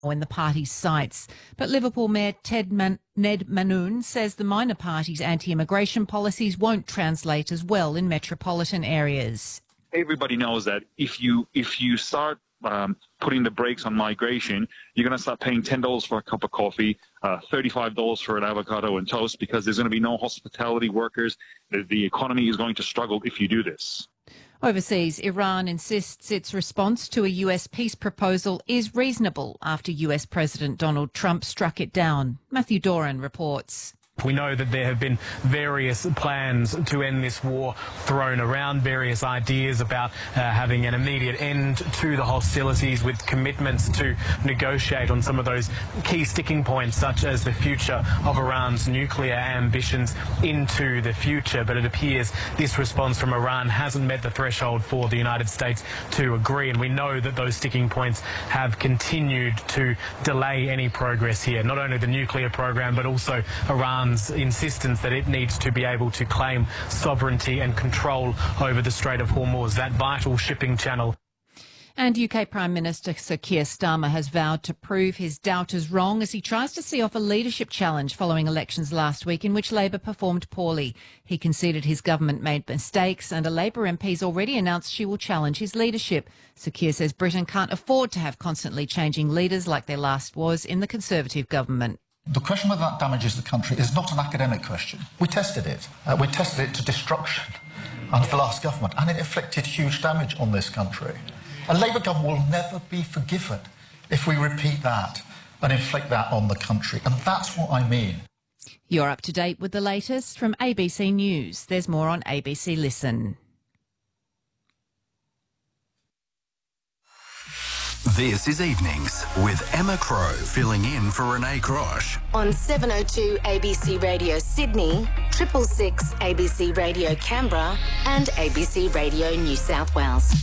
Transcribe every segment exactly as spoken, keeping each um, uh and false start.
in the party's sights. But Liverpool Mayor Ted Man- Ned Mannoun says the minor party's anti-immigration policies won't translate as well in metropolitan areas. Everybody knows that if you if you start um, putting the brakes on migration, you're going to start paying ten dollars for a cup of coffee, uh, thirty-five dollars for an avocado and toast, because there's going to be no hospitality workers. The, the economy is going to struggle if you do this. Overseas, Iran insists its response to a U S peace proposal is reasonable after U S President Donald Trump struck it down. Matthew Doran reports. We know that there have been various plans to end this war thrown around, various ideas about uh, having an immediate end to the hostilities with commitments to negotiate on some of those key sticking points, such as the future of Iran's nuclear ambitions into the future. But it appears this response from Iran hasn't met the threshold for the United States to agree. And we know that those sticking points have continued to delay any progress here, not only the nuclear program, but also Iran's insistence that it needs to be able to claim sovereignty and control over the Strait of Hormuz, that vital shipping channel. And U K Prime Minister Sir Keir Starmer has vowed to prove his doubters wrong as he tries to see off a leadership challenge following elections last week in which Labor performed poorly. He conceded his government made mistakes, and a Labor M P's already announced she will challenge his leadership. Sir Keir says Britain can't afford to have constantly changing leaders like there last was in the Conservative government. The question whether that damages the country is not an academic question. We tested it. Uh, we tested it to destruction under the last government, and it inflicted huge damage on this country. A Labour government will never be forgiven if we repeat that and inflict that on the country, and that's what I mean. You're up to date with the latest from A B C News. There's more on A B C Listen. This is Evenings with Emma Crow filling in for Renee Crosh. On seven oh two A B C Radio Sydney, triple six A B C Radio Canberra and A B C Radio New South Wales.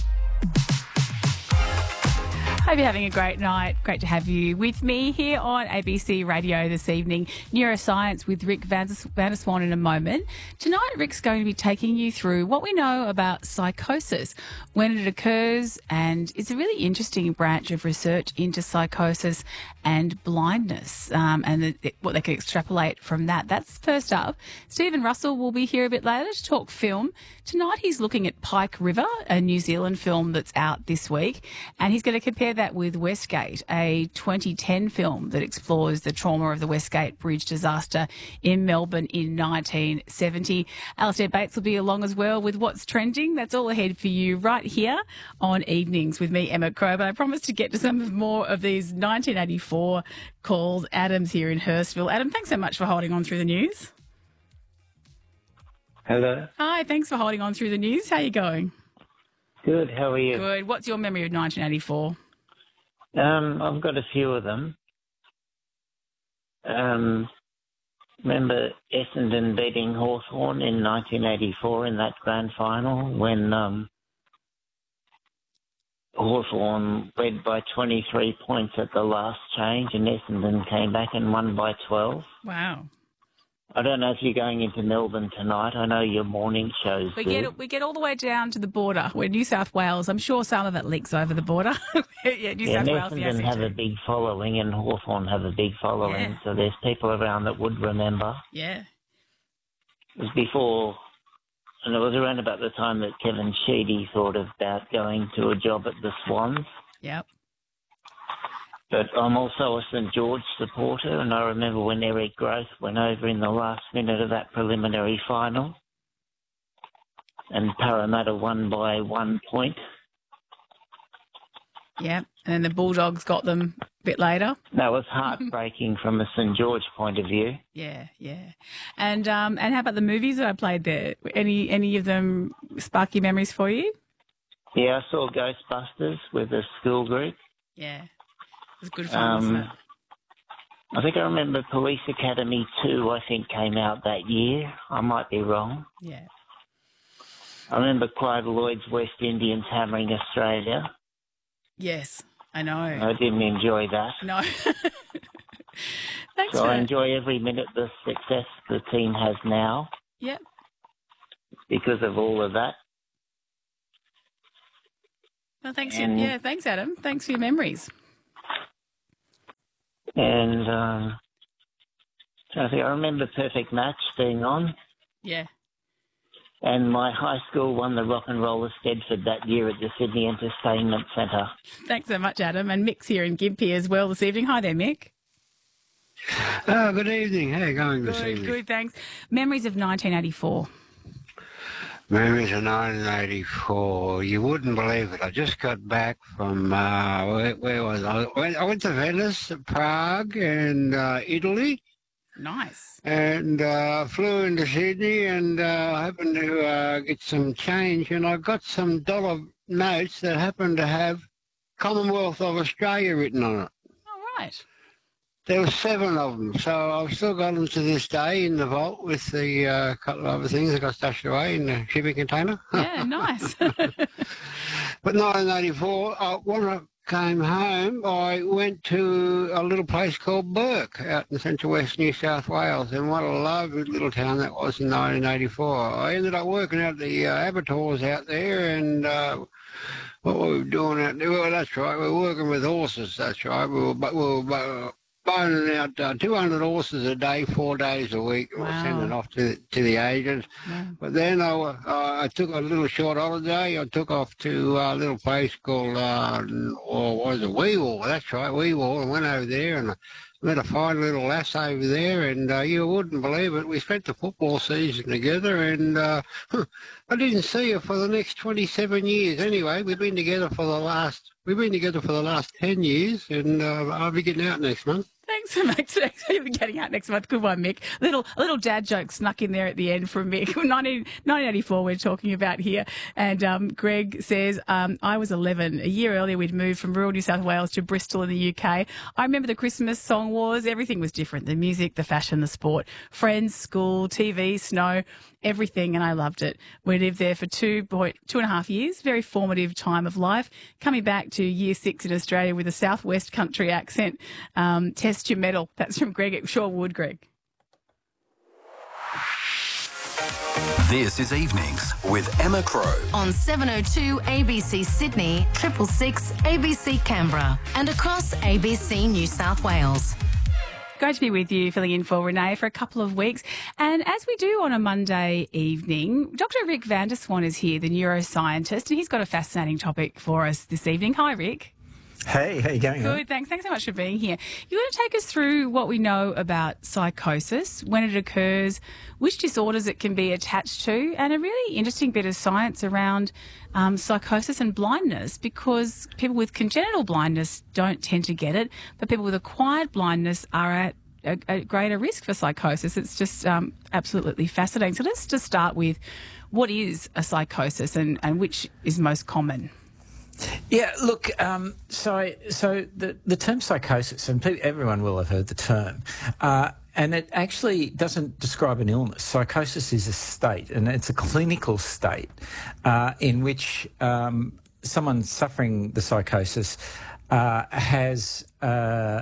Hope you're having a great night. Great to have you with me here on A B C Radio this evening. Neuroscience with Rick Vanderswan in a moment. Tonight, Rick's going to be taking you through what we know about psychosis, when it occurs, and it's a really interesting branch of research into psychosis and blindness, um, and the, what they can extrapolate from that. That's first up. Stephen Russell will be here a bit later to talk film. Tonight, he's looking at Pike River, a New Zealand film that's out this week, and he's going to compare that with Westgate, a twenty ten film that explores the trauma of the Westgate Bridge disaster in Melbourne in nineteen seventy. Alistair Bates will be along as well with What's Trending. That's all ahead for you right here on Evenings with me, Emma Crow. But I promise to get to some of more of these nineteen eighty-four calls. Adam's here in Hurstville. Adam, thanks so much for holding on through the news. Hello. Hi, thanks for holding on through the news. How are you going? Good, how are you? Good. What's your memory of nineteen eighty-four? Um, I've got a few of them. Um, remember Essendon beating Hawthorn in nineteen eighty-four in that grand final when um, Hawthorn led by twenty-three points at the last change and Essendon came back and won by twelve. Wow. I don't know if you're going into Melbourne tonight. I know your morning shows We do. get we get all the way down to the border. We're New South Wales. I'm sure some of it leaks over the border. yeah, New yeah, South Wales. Essendon have a big following and Hawthorn have a big following, Yeah. so there's people around that would remember. Yeah. It was before, and it was around about the time that Kevin Sheedy thought about going to a job at the Swans. Yep. But I'm also a St George supporter, and I remember when Eric Groth went over in the last minute of that preliminary final, and Parramatta won by one point. Yep. And then the Bulldogs got them a bit later. That was heartbreaking from a St George point of view. Yeah, yeah. And um, and how about the movies that I played there? Any any of them spark your memories for you? Yeah, I saw Ghostbusters with a school group. Yeah. It was good fun, wasn't it? Um, I think I remember Police Academy two, I think, came out that year. I might be wrong. Yeah. I remember Clive Lloyd's West Indians hammering Australia. Yes, I know. I didn't enjoy that. No. Thanks So for I that. enjoy every minute the success the team has now Yep. because of all of that. Well, thanks. And- For, yeah, thanks, Adam. Thanks for your memories. And um, so I think I remember Perfect Match being on. Yeah. And my high school won the Rock and Roller Stedford that year at the Sydney Entertainment Centre. Thanks so much, Adam. And Mick's here in Gympie as well this evening. Hi there, Mick. Oh, good evening. How are you going this Good, evening? good, thanks. Memories of nineteen eighty-four. Memories of nineteen eighty-four. You wouldn't believe it. I just got back from, uh, where, where was I? I went, I went to Venice, Prague, and uh, Italy. Nice. And uh, flew into Sydney and uh, happened to uh, get some change. And I got some dollar notes that happened to have Commonwealth of Australia written on it. All right. There were seven of them, so I've still got them to this day in the vault with the uh, couple of other things that got stashed away in the shipping container. Yeah, nice. But nineteen eighty-four, uh, when I came home, I went to a little place called Burke out in central west New South Wales, and what a lovely little town that was in nineteen eighty-four. I ended up working out the uh, abattoirs out there, and uh, what were we doing out there? Well, that's right, we were working with horses, that's right. We were, but we were uh, boning out uh, two hundred horses a day, four days a week. Wow. We were sending off to, to the agents. Wow. But then I, uh, I took a little short holiday. I took off to a little place called, uh, or was it Weewall? That's right, Weewall. I went over there and I met a fine little lass over there, and uh, you wouldn't believe it. We spent the football season together, and uh, I didn't see her for the next twenty-seven years. Anyway, we've been together for the last, we've been together for the last ten years, and uh, I'll be getting out next month. Thanks for Thanks for getting out next month. Good one, Mick. Little a little dad joke snuck in there at the end from Mick. nineteen, nineteen eighty-four we're talking about here. And um, Greg says, um, I was eleven. A year earlier we'd moved from rural New South Wales to Bristol in the U K. I remember the Christmas song wars. Everything was different. The music, the fashion, the sport. Friends, school, T V, snow, everything, and I loved it. We lived there for two, boy, two and a half years. Very formative time of life. Coming back to year six in Australia with a southwest country accent. Um, test your medal. That's from Greg at Shorewood, Greg. This is Evenings with Emma Crow. On seven oh two A B C Sydney, triple six A B C Canberra, and across A B C New South Wales. Great to be with you, filling in for Renee for a couple of weeks. And as we do on a Monday evening, Doctor Rick van der Swan is here, the neuroscientist, and he's got a fascinating topic for us this evening. Hi, Rick. Hey, how you going? Good, thanks. Thanks so much for being here. You're going to take us through what we know about psychosis, when it occurs, which disorders it can be attached to, and a really interesting bit of science around um, psychosis and blindness, because people with congenital blindness don't tend to get it, but people with acquired blindness are at a, a greater risk for psychosis. It's just um, absolutely fascinating. So let's just start with what is a psychosis and, and which is most common? Yeah, look, um, so so the, the term psychosis, and people, everyone will have heard the term, uh, and it actually doesn't describe an illness. Psychosis is a state, and it's a clinical state uh, in which um, someone suffering the psychosis uh, has uh,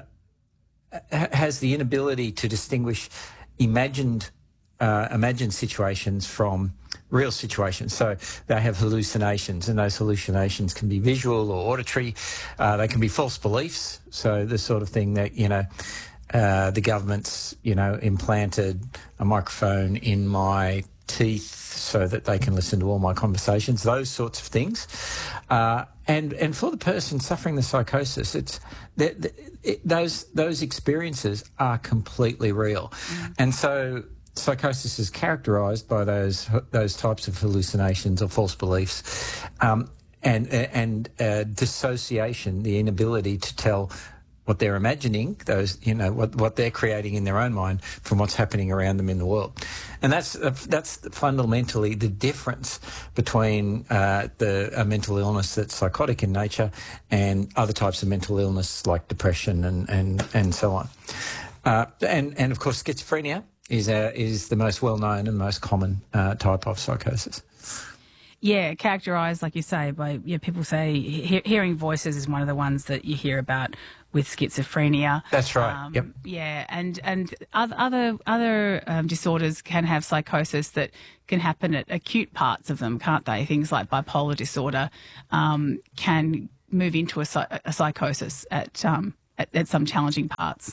has the inability to distinguish imagined uh, imagined situations from real situations. So they have hallucinations, and those hallucinations can be visual or auditory. Uh, they can be false beliefs. So the sort of thing that, you know, uh, the government's, you know, implanted a microphone in my teeth so that they can listen to all my conversations, those sorts of things. Uh, and, and for the person suffering the psychosis, it's that it, those, those experiences are completely real. Mm. And so psychosis is characterised by those those types of hallucinations or false beliefs, um, and and uh, dissociation, the inability to tell what they're imagining, those you know what what they're creating in their own mind from what's happening around them in the world, and that's uh, that's fundamentally the difference between uh, the a mental illness that's psychotic in nature and other types of mental illness like depression and and and so on, uh, and and of course schizophrenia is uh, is the most well-known and most common uh, type of psychosis. Yeah, characterised, like you say, by yeah, people say he- hearing voices is one of the ones that you hear about with schizophrenia. That's right. Um, yep. Yeah, and and other other, other um, disorders can have psychosis that can happen at acute parts of them, can't they? Things like bipolar disorder um, can move into a, a psychosis at, um, at at some challenging parts.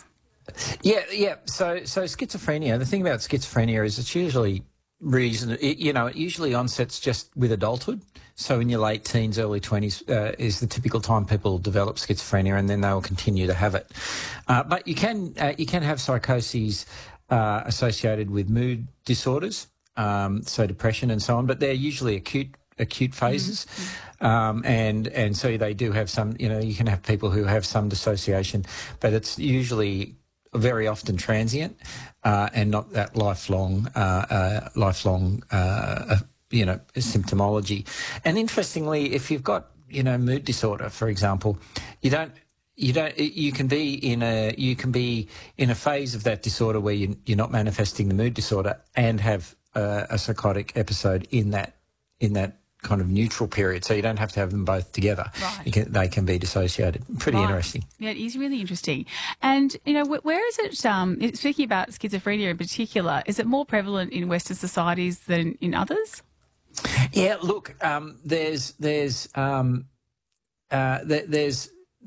Yeah, yeah. So, so schizophrenia. The thing about schizophrenia is it's usually reason. It, you know, it usually onsets just with adulthood. So, in your late teens, early twenties uh, is the typical time people develop schizophrenia, and then they will continue to have it. Uh, but you can uh, you can have psychoses uh, associated with mood disorders, um, so depression and so on. But they're usually acute. acute phases mm-hmm. um, and and so they do have some, you know, you can have people who have some dissociation, but it's usually very often transient uh, and not that lifelong uh, uh, lifelong uh, you know, symptomology. And interestingly, if you've got, you know, mood disorder, for example, you don't You don't. You can be in a. You can be in a phase of that disorder where you, you're not manifesting the mood disorder and have a, a psychotic episode in that in that kind of neutral period. So you don't have to have them both together. Right. You can, they can be dissociated. Pretty right. interesting. Yeah, it is really interesting. And you know, wh- where is it? Um, speaking about schizophrenia in particular, is it more prevalent in Western societies than in others? Yeah. Look, um, there's there's um, uh, there, there's.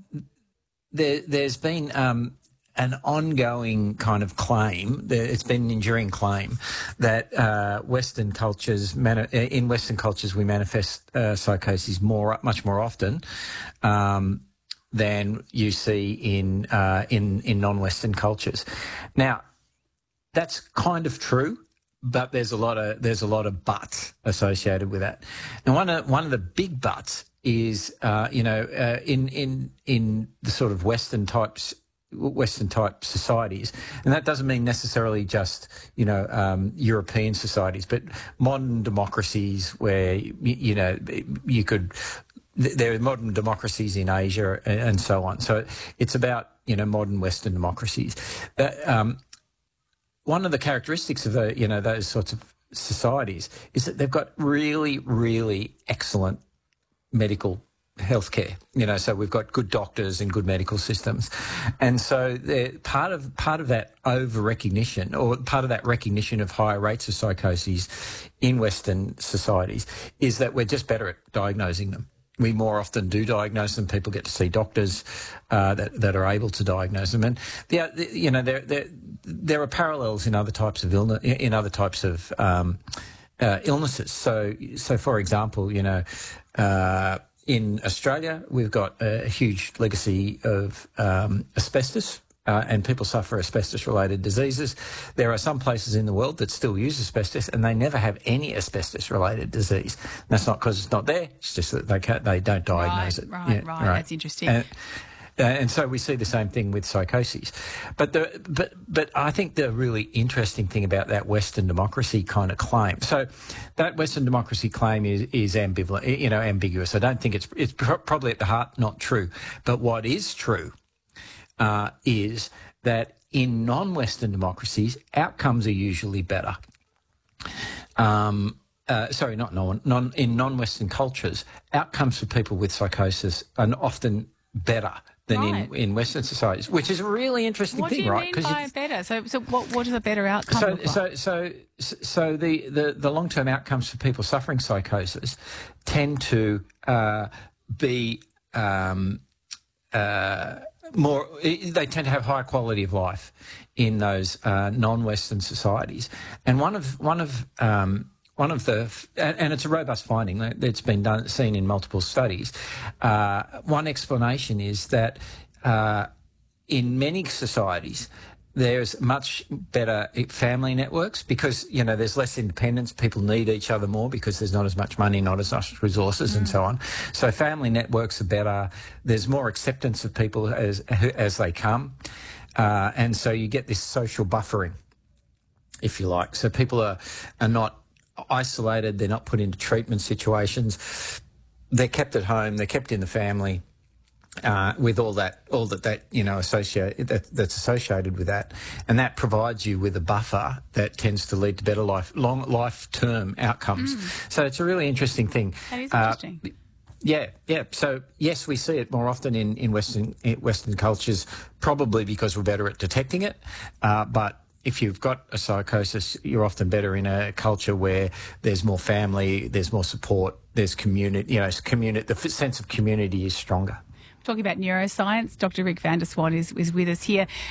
There, there's been um, an ongoing kind of claim, it's been an enduring claim, that uh, Western cultures, mani- in Western cultures we manifest uh, psychoses more, much more often um, than you see in, uh, in, in non-Western cultures. Now, that's kind of true, but there's a lot of there's a lot of buts associated with that. And one of one of the big buts is, uh, you know, uh, in in in the sort of Western types, Western type societies, and that doesn't mean necessarily just, you know, um, European societies, but modern democracies where you, you know you could. There are modern democracies in Asia and so on. So it's about, you know, modern Western democracies. Uh, um, one of the characteristics of the, you know, those sorts of societies is that they've got really, really excellent medical healthcare, you know, so we've got good doctors and good medical systems. And so part of part of that over recognition, or part of that recognition of higher rates of psychoses in Western societies, is that we're just better at diagnosing them. We more often do diagnose them. People get to see doctors uh, that that are able to diagnose them, and the, the, you know there there there are parallels in other types of illness, in other types of um, uh, illnesses. So so for example, you know. Uh, in Australia, we've got a huge legacy of um, asbestos, uh, and people suffer asbestos-related diseases. There are some places in the world that still use asbestos, and they never have any asbestos-related disease. And that's not because it's not there; it's just that they can't, they don't diagnose right, it. Right, yeah, right, right. That's interesting. And, Uh, and so we see the same thing with psychoses. But the but but I think the really interesting thing about that Western democracy kind of claim, so that Western democracy claim is, is ambivalent, you know, ambiguous. I don't think it's it's probably at the heart not true. But what is true uh, is that in non-Western democracies, outcomes are usually better. Um, uh, sorry, not non, non in non-Western cultures, outcomes for people with psychosis are often better than right. in, in Western societies, which is a really interesting what thing, right? What do you mean by you, better? So, so what, what does a better outcome so, look like? So, so, so the, the, the long-term outcomes for people suffering psychosis tend to uh, be um, uh, more. They tend to have higher quality of life in those uh, non-Western societies, and one of one of um, One of the, and it's a robust finding that's been done, seen in multiple studies. Uh, one explanation is that uh, in many societies, there's much better family networks because, you know, there's less independence. People need each other more because there's not as much money, not as much resources mm. and so on. So family networks are better. There's more acceptance of people as, as they come. Uh, and so you get this social buffering, if you like. So people are, are not isolated, they're not put into treatment situations, they're kept at home, they're kept in the family uh, with all that, all that that you know associate that, that's associated with that, and that provides you with a buffer that tends to lead to better life, long life term outcomes. Mm. So it's a really interesting thing. That is interesting. Uh, Yeah, yeah. So yes, we see it more often in in Western in Western cultures, probably because we're better at detecting it, uh, but if you've got a psychosis, you're often better in a culture where there's more family, there's more support, there's community, you know, community, the sense of community is stronger. Talking about neuroscience, Doctor Rick van der Swan is, is with us here.